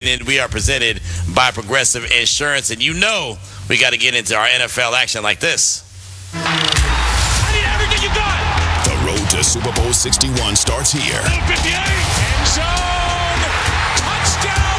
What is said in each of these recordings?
Opinion. We are presented by Progressive Insurance, and we got to get into our NFL action like this. I need everything you got. The road to Super Bowl 61 starts here. 58, end zone, touchdown.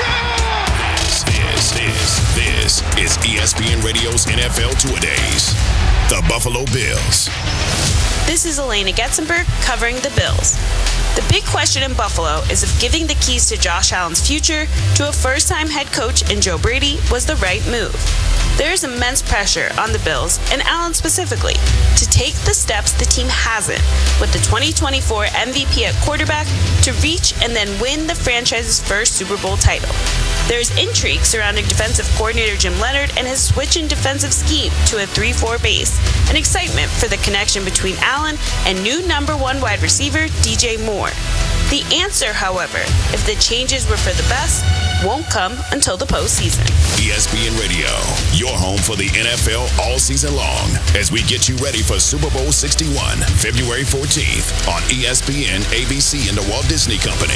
This is ESPN Radio's NFL Two-A-Days. The Buffalo Bills. This is Elena Getzenberg covering the Bills. The big question in Buffalo is if giving the keys to Josh Allen's future to a first-time head coach in Joe Brady was the right move. There is immense pressure on the Bills, and Allen specifically, to take the steps the team hasn't with the 2024 MVP at quarterback to reach and then win the franchise's first Super Bowl title. There is intrigue surrounding defensive coordinator Jim Leonhard and his switch in defensive scheme to a 3-4 base, and excitement for the connection between Allen and new number one wide receiver DJ Moore. The answer, however, if the changes were for the best, won't come until the postseason. ESPN Radio, your home for the NFL all season long, as we get you ready for Super Bowl 61, February 14th on ESPN, ABC, and the Walt Disney Company.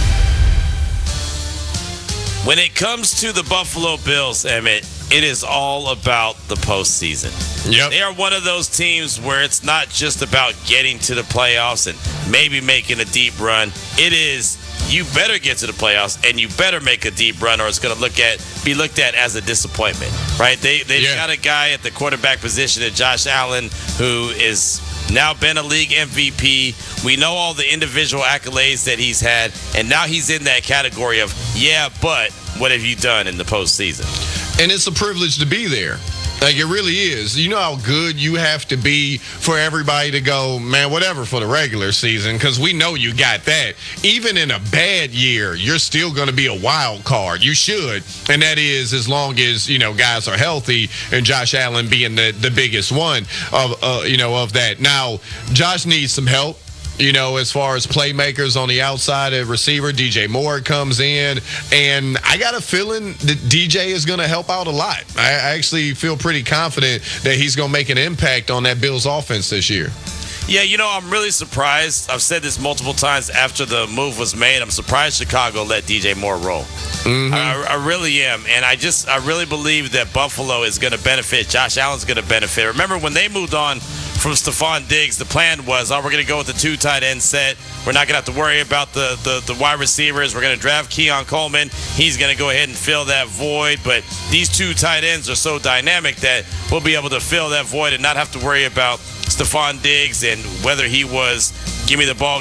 When it comes to the Buffalo Bills, Emmett, it is all about the postseason. Yep. They are one of those teams where it's not just about getting to the playoffs and maybe making a deep run. It is, you better get to the playoffs and you better make a deep run, or it's going to be looked at as a disappointment, right? They've got a guy at the quarterback position, Josh Allen, who is now been a league MVP. We know all the individual accolades that he's had, and now he's in that category of, yeah, but what have you done in the postseason? And it's a privilege to be there. Like, it really is. You know how good you have to be for everybody to go, man, whatever for the regular season, because we know you got that. Even in a bad year, you're still going to be a wild card. You should. And that is as long as, guys are healthy, and Josh Allen being the biggest one of that. Now, Josh needs some help. As far as playmakers on the outside of receiver, DJ Moore comes in, and I got a feeling that DJ is going to help out a lot. I actually feel pretty confident that he's going to make an impact on that Bills offense this year. Yeah, I'm really surprised. I've said this multiple times after the move was made. I'm surprised Chicago let DJ Moore roll. Mm-hmm. I really am. And I really believe that Buffalo is going to benefit. Josh Allen's going to benefit. Remember when they moved on from Stephon Diggs, the plan was, we're going to go with the 2 tight end set. We're not going to have to worry about the wide receivers. We're going to draft Keon Coleman. He's going to go ahead and fill that void. But these 2 tight ends are so dynamic that we'll be able to fill that void and not have to worry about Stephon Diggs and whether he was give me the ball,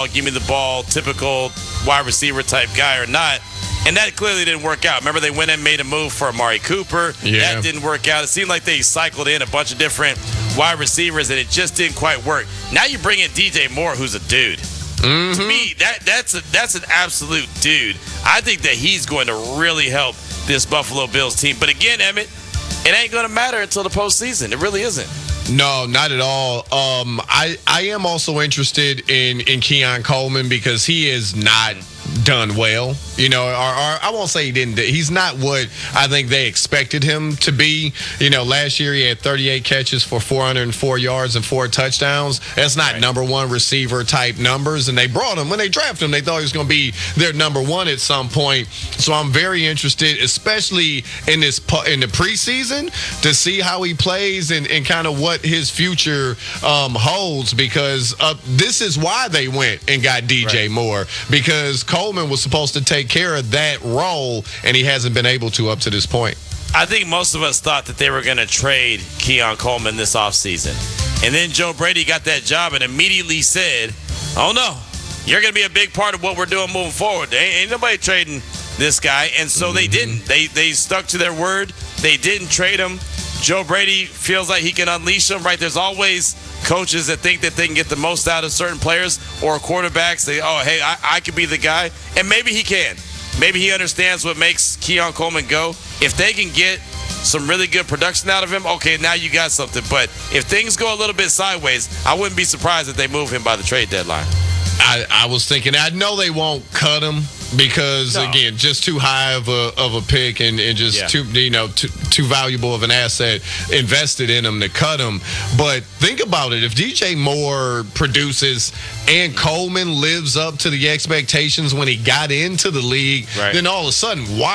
typical wide receiver type guy or not. And that clearly didn't work out. Remember, they went and made a move for Amari Cooper. Yeah. That didn't work out. It seemed like they cycled in a bunch of different wide receivers, and it just didn't quite work. Now you bring in DJ Moore, who's a dude. Mm-hmm. To me, that's an absolute dude. I think that he's going to really help this Buffalo Bills team. But again, Emmett, it ain't going to matter until the postseason. It really isn't. No, not at all. I am also interested in Keon Coleman because he is not done well. Or I won't say he didn't. He's not what I think they expected him to be. Last year he had 38 catches for 404 yards and 4 touchdowns. That's not number one receiver type numbers. And they brought him when they drafted him. They thought he was going to be their number one at some point. So I'm very interested, especially in the preseason, to see how he plays and kind of what his future holds, because this is why they went and got DJ Moore, because Coleman was supposed to take care of that role, and he hasn't been able to up to this point. I think most of us thought that they were going to trade Keon Coleman this offseason. And then Joe Brady got that job and immediately said, oh, no, you're going to be a big part of what we're doing moving forward. Ain't nobody trading this guy. And so they didn't. They stuck to their word. They didn't trade him. Joe Brady feels like he can unleash them, right? There's always coaches that think that they can get the most out of certain players or quarterbacks. I could be the guy. And maybe he can. Maybe he understands what makes Keon Coleman go. If they can get some really good production out of him, okay, now you got something. But if things go a little bit sideways, I wouldn't be surprised if they move him by the trade deadline. I was thinking, I know they won't cut him because, again, just too high of a pick and just too valuable of an asset invested in him to cut him. But think about it. If DJ Moore produces and Coleman lives up to the expectations when he got into the league, then all of a sudden, why?